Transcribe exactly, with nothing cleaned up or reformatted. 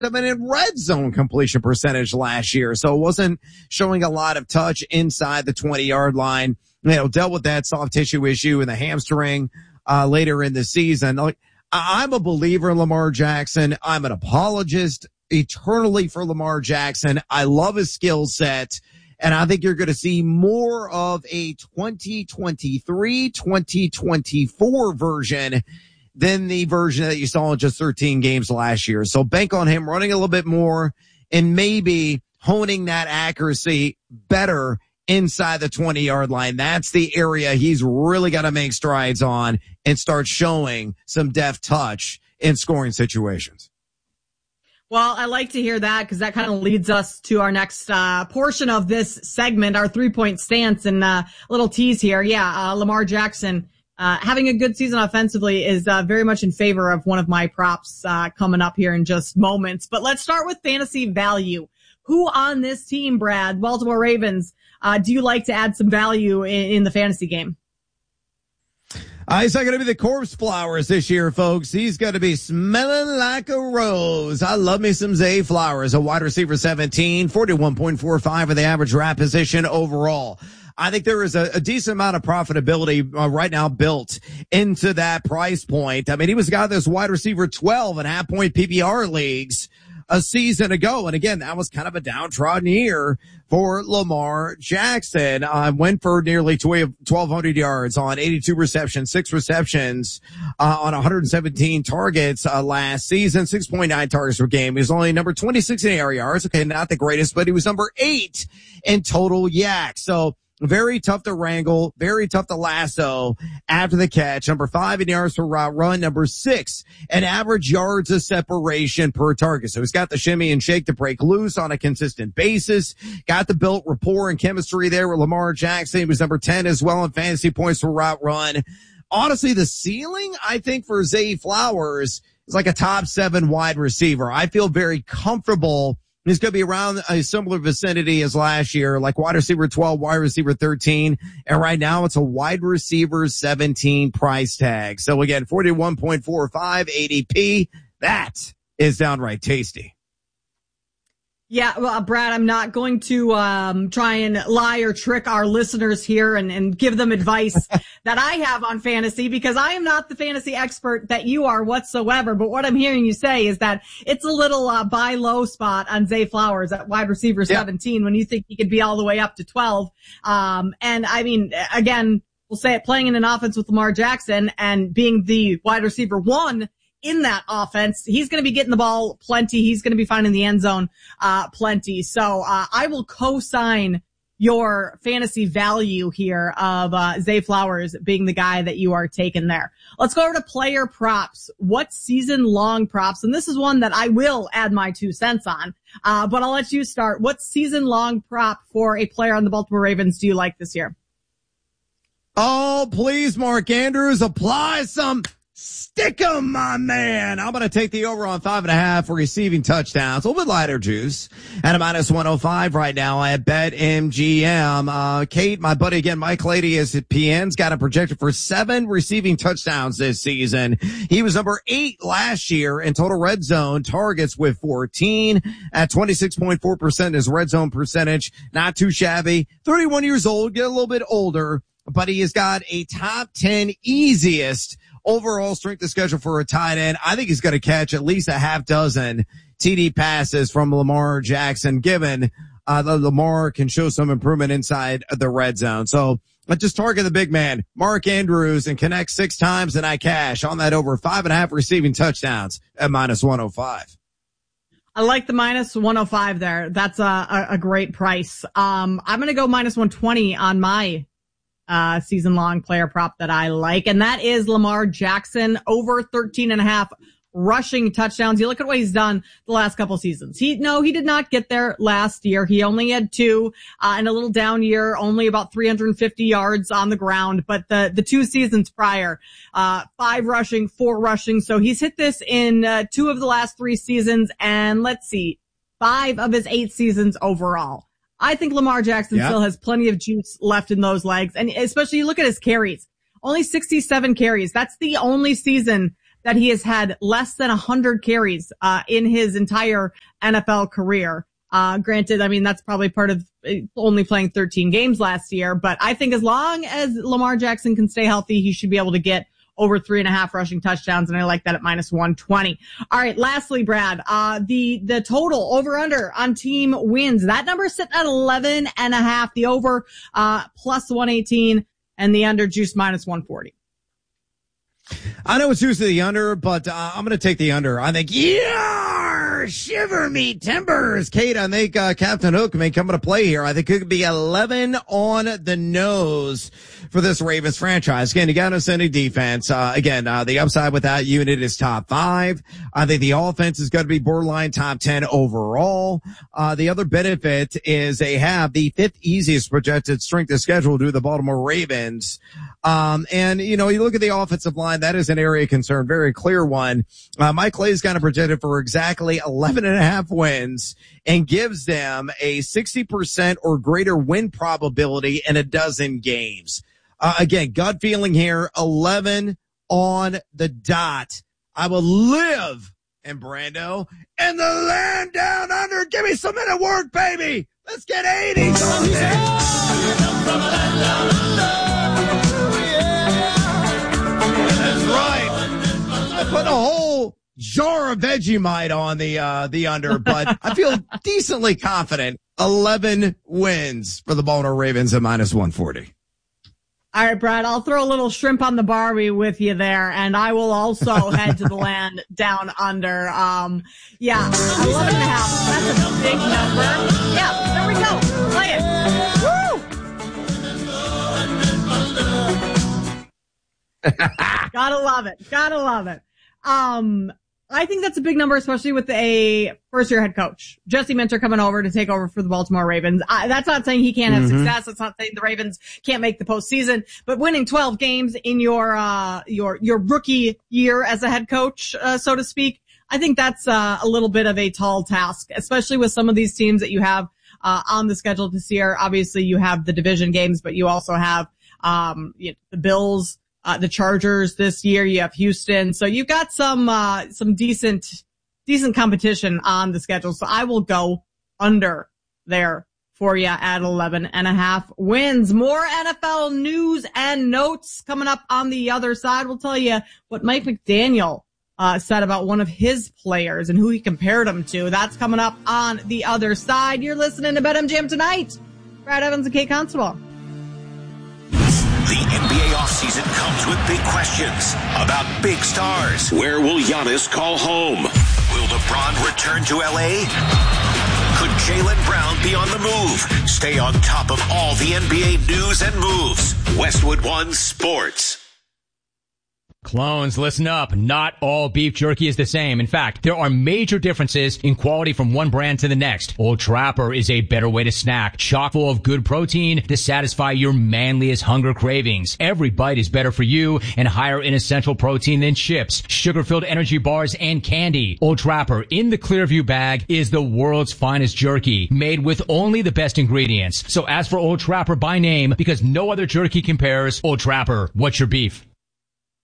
of an red zone completion percentage last year. So it wasn't showing a lot of touch inside the twenty yard line. You know, dealt with that soft tissue issue in the hamstring, uh, later in the season. Like, I'm a believer in Lamar Jackson. I'm an apologist eternally for Lamar Jackson. I love his skill set. And I think you're going to see more of a twenty twenty-three, twenty twenty-four version than the version that you saw in just thirteen games last year. So bank on him running a little bit more and maybe honing that accuracy better inside the twenty yard line. That's the area he's really got to make strides on and start showing some deft touch in scoring situations. Well, I like to hear that because that kind of leads us to our next uh portion of this segment, our three-point stance, and uh little tease here. Yeah, uh, Lamar Jackson uh having a good season offensively is uh very much in favor of one of my props uh coming up here in just moments. But let's start with fantasy value. Who on this team, Brad, Baltimore Ravens, uh do you like to add some value in, in the fantasy game? Uh, he's not going to be the corpse flowers this year, folks. He's going to be smelling like a rose. I love me some Zay Flowers, a wide receiver seventeen, forty-one point four five of the average draft position overall. I think there is a, a decent amount of profitability uh, right now built into that price point. I mean, he was a guy that's wide receiver twelve in half point P P R leagues a season ago. And again, that was kind of a downtrodden year for Lamar Jackson. Uh, went for nearly twelve hundred yards on eighty-two receptions, six receptions, uh, on one hundred seventeen targets, uh, last season, six point nine targets per game. He was only number twenty-six in air yards. Okay, not the greatest, but he was number eight in total yak. So, very tough to wrangle, very tough to lasso after the catch. Number five in yards per route run, number six in average yards of separation per target. So he's got the shimmy and shake to break loose on a consistent basis. Got the built rapport and chemistry there with Lamar Jackson. He was number ten as well in fantasy points per route run. Honestly, the ceiling, I think, for Zay Flowers is like a top seven wide receiver. I feel very comfortable. He's going to be around a similar vicinity as last year, like wide receiver twelve, wide receiver thirteen. And right now it's a wide receiver seventeen price tag. So again, forty-one point four five A D P. That is downright tasty. Yeah, well, Brad, I'm not going to um try and lie or trick our listeners here and, and give them advice that I have on fantasy, because I am not the fantasy expert that you are whatsoever. But what I'm hearing you say is that it's a little uh, buy low spot on Zay Flowers at wide receiver yeah. seventeen when you think he could be all the way up to twelve. Um, and I mean, again, we'll say it, playing in an offense with Lamar Jackson and being the wide receiver one in that offense, he's going to be getting the ball plenty. He's going to be finding the end zone, uh, plenty. So, uh, I will co-sign your fantasy value here of, uh, Zay Flowers being the guy that you are taking there. Let's go over to player props. What season long props? And this is one that I will add my two cents on. Uh, but I'll let you start. What season long prop for a player on the Baltimore Ravens do you like this year? Oh, please, Mark Andrews, apply some stick 'em, my man. I'm going to take the over on five and a half for receiving touchdowns. A little bit lighter juice at a minus one oh five right now at BetMGM. Uh, Kate, my buddy again, Mike Lady is at P N's got a projected for seven receiving touchdowns this season. He was number eight last year in total red zone targets with fourteen at twenty-six point four percent his red zone percentage. Not too shabby. thirty-one years old, get a little bit older, but he has got a top ten easiest overall strength of schedule for a tight end. I think he's going to catch at least a half dozen T D passes from Lamar Jackson, given uh, that Lamar can show some improvement inside the red zone. So let's just target the big man, Mark Andrews, and connect six times, and I cash on that over five and a half receiving touchdowns at minus one oh five. I like the minus one oh five there. That's a, a, a great price. Um, I'm going to go minus one twenty on my Uh, season long player prop that I like. And that is Lamar Jackson over thirteen and a half rushing touchdowns. You look at what he's done the last couple seasons. He, no, he did not get there last year. He only had two, uh, in a little down year, only about three hundred fifty yards on the ground. But the, the two seasons prior, uh, five rushing, four rushing. So he's hit this in, uh, two of the last three seasons. And let's see, five of his eight seasons overall. I think Lamar Jackson yeah. still has plenty of juice left in those legs. And especially you look at his carries, only sixty-seven carries. That's the only season that he has had less than one hundred carries uh in his entire N F L career. Uh, granted, I mean, that's probably part of only playing thirteen games last year, but I think as long as Lamar Jackson can stay healthy, he should be able to get over three and a half rushing touchdowns, and I like that at minus one twenty. All right, lastly, Brad, uh, the, the total over under on team wins. That number is sitting at eleven and a half, the over, uh, plus one eighteen, and the under juice minus one forty. I know it's usually the under, but uh, I'm going to take the under. I think, yeah, shiver me timbers. Kate, I think uh, Captain Hook may come into play here. I think it could be eleven on the nose for this Ravens franchise. Again, you got to send a defense. Uh, again, uh, the upside with that unit is top five. I think the offense is going to be borderline top ten overall. Uh, the other benefit is they have the fifth easiest projected strength of schedule to the Baltimore Ravens. Um, and, you know, you look at the offensive line, that is an area of concern, very clear one. Uh, Mike Clay's kind of projected for exactly eleven and a half wins and gives them a sixty percent or greater win probability in a dozen games. Uh, again, gut feeling here, eleven on the dot. I will live in Brando and the land down under. Give me some minute work, baby. Let's get eighty. That's right. I put a whole jar of Vegemite on the, uh, the under, but I feel decently confident. eleven wins for the Baltimore Ravens at minus one forty. All right, Brad, I'll throw a little shrimp on the Barbie with you there, and I will also head to the land down under. Um, yeah, eleven and a half. That's a big number. Yeah, there we go. Play it. Woo! Gotta love it. Gotta love it. Um, I think that's a big number, especially with a first-year head coach. Jesse Minter coming over to take over for the Baltimore Ravens. I, that's not saying he can't have mm-hmm. success. That's not saying the Ravens can't make the postseason. But winning twelve games in your uh your your rookie year as a head coach, uh, so to speak, I think that's uh, a little bit of a tall task, especially with some of these teams that you have uh on the schedule this year. Obviously, you have the division games, but you also have um you know, the Bills. Uh, the Chargers this year, you have Houston. So you've got some, uh, some decent, decent competition on the schedule. So I will go under there for you at eleven and a half wins. More N F L news and notes coming up on the other side. We'll tell you what Mike McDaniel, uh, said about one of his players and who he compared him to. That's coming up on the other side. You're listening to BetMGM Tonight. Brad Evans and Kate Constable. The N B A offseason comes with big questions about big stars. Where will Giannis call home? Will LeBron return to L A? Could Jaylen Brown be on the move? Stay on top of all the N B A news and moves. Westwood One Sports. Clones, listen up. Not all beef jerky is the same. In fact, there are major differences in quality from one brand to the next. Old Trapper is a better way to snack, chock full of good protein to satisfy your manliest hunger cravings. Every bite is better for you and higher in essential protein than chips, sugar-filled energy bars, and candy. Old Trapper in the Clearview bag is the world's finest jerky, made with only the best ingredients. So ask for Old Trapper by name because no other jerky compares. Old Trapper, what's your beef?